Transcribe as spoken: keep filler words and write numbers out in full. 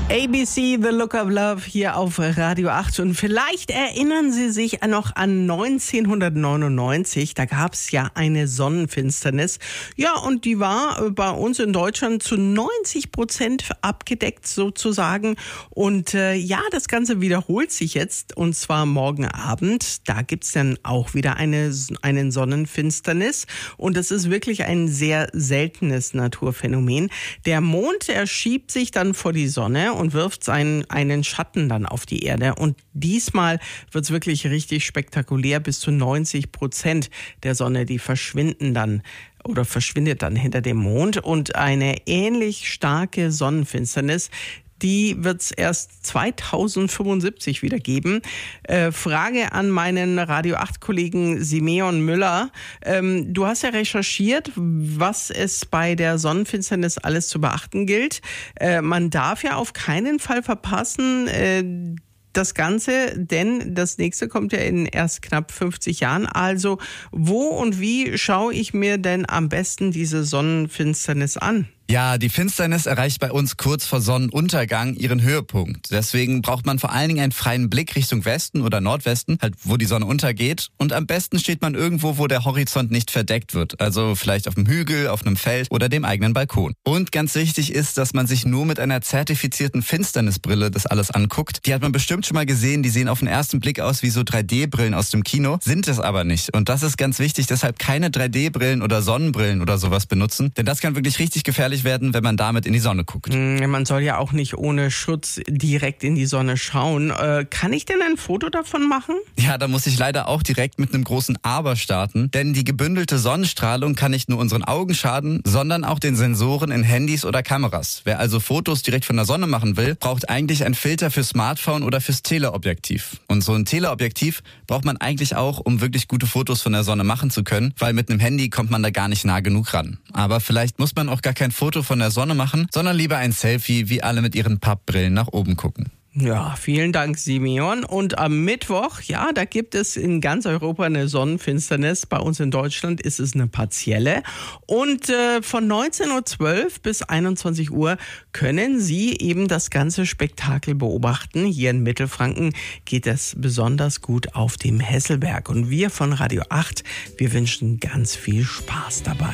A B C, The Look of Love hier auf Radio acht. Und vielleicht erinnern Sie sich noch an neunzehnhundertneunundneunzig. Da gab es ja eine Sonnenfinsternis. Ja, und die war bei uns in Deutschland zu neunzig Prozent abgedeckt sozusagen. Und äh, ja, das Ganze wiederholt sich jetzt. Und zwar morgen Abend. Da gibt es dann auch wieder eine einen Sonnenfinsternis. Und das ist wirklich ein sehr seltenes Naturphänomen. Der Mond, er schiebt sich dann vor die Sonne und wirft seinen einen Schatten dann auf die Erde. Und diesmal wird es wirklich richtig spektakulär. Bis zu neunzig Prozent der Sonne, die verschwinden dann oder verschwindet dann hinter dem Mond. Und eine ähnlich starke Sonnenfinsternis, die wird es erst zweitausendfünfundsiebzig wieder geben. Äh, Frage an meinen Radio acht Kollegen Simeon Müller. Ähm, du hast ja recherchiert, was es bei der Sonnenfinsternis alles zu beachten gilt. Äh, man darf ja auf keinen Fall verpassen, äh, das Ganze, denn das nächste kommt ja in erst knapp fünfzig Jahren. Also wo und wie schaue ich mir denn am besten diese Sonnenfinsternis an? Ja, die Finsternis erreicht bei uns kurz vor Sonnenuntergang ihren Höhepunkt. Deswegen braucht man vor allen Dingen einen freien Blick Richtung Westen oder Nordwesten, halt wo die Sonne untergeht. Und am besten steht man irgendwo, wo der Horizont nicht verdeckt wird. Also vielleicht auf einem Hügel, auf einem Feld oder dem eigenen Balkon. Und ganz wichtig ist, dass man sich nur mit einer zertifizierten Finsternisbrille das alles anguckt. Die hat man bestimmt schon mal gesehen. Die sehen auf den ersten Blick aus wie so drei D Brillen aus dem Kino, sind es aber nicht. Und das ist ganz wichtig. Deshalb keine drei D Brillen oder Sonnenbrillen oder sowas benutzen. Denn das kann wirklich richtig gefährlich werden, wenn man damit in die Sonne guckt. Man soll ja auch nicht ohne Schutz direkt in die Sonne schauen. Äh, kann ich denn ein Foto davon machen? Ja, da muss ich leider auch direkt mit einem großen Aber starten, denn die gebündelte Sonnenstrahlung kann nicht nur unseren Augen schaden, sondern auch den Sensoren in Handys oder Kameras. Wer also Fotos direkt von der Sonne machen will, braucht eigentlich einen Filter fürs Smartphone oder fürs Teleobjektiv. Und so ein Teleobjektiv braucht man eigentlich auch, um wirklich gute Fotos von der Sonne machen zu können, weil mit einem Handy kommt man da gar nicht nah genug ran. Aber vielleicht muss man auch gar kein Foto von der Sonne machen, sondern lieber ein Selfie, wie alle mit ihren Pappbrillen nach oben gucken. Ja, vielen Dank, Simeon. Und am Mittwoch, ja, da gibt es in ganz Europa eine Sonnenfinsternis. Bei uns in Deutschland ist es eine partielle. Und äh, von neunzehn Uhr zwölf bis einundzwanzig Uhr können Sie eben das ganze Spektakel beobachten. Hier in Mittelfranken geht es besonders gut auf dem Hesselberg. Und wir von Radio acht, wir wünschen ganz viel Spaß dabei.